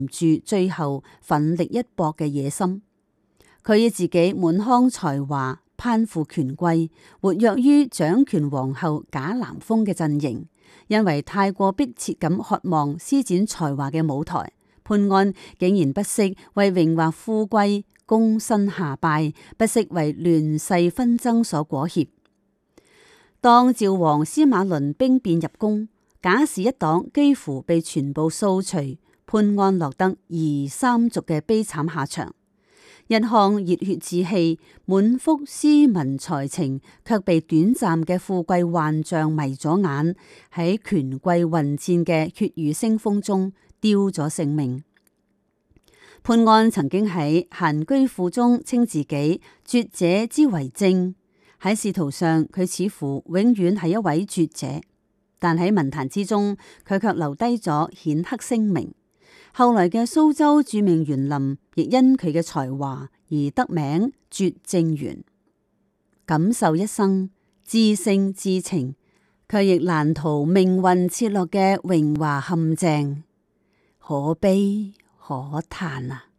住最後奮力一搏嘅野心。佢以自己滿腔才華攀附權貴，活躍於掌權皇后賈南風嘅陣營。因為太過迫切咁渴望施展才華嘅舞台，潘安竟然不惜為榮華富貴躬身下拜，不惜為亂世紛爭所裹挾。當趙王司馬倫兵變入宮，賈氏一黨幾乎被全部掃除，潘安落得夷三族嘅悲慘下場。一腔熱血志氣、滿腹斯文才情，卻被短暫嘅富貴幻象迷咗眼，喺權貴混戰嘅血雨腥風中丟咗性命。潘安曾經喺閒居賦中稱自己拙者之為政，喺仕途上佢似乎永遠係一位拙者，但喺文壇之中佢卻留低咗顯赫聲名。後來嘅蘇州著名園林亦因佢嘅才華而得名拙政園。錦繡一生，知性至情，卻亦難逃命運設落嘅榮華陷阱，可悲可嘆啊！